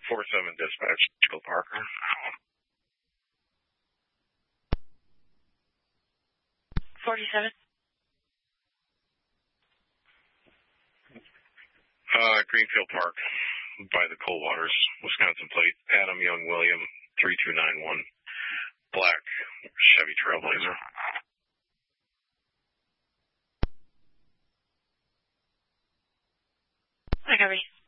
4-7 dispatch, Bill Parker. 47. Greenfield Park by the Coldwaters, Wisconsin plate, Adam Young William, 3291, black Chevy Trailblazer. I copy.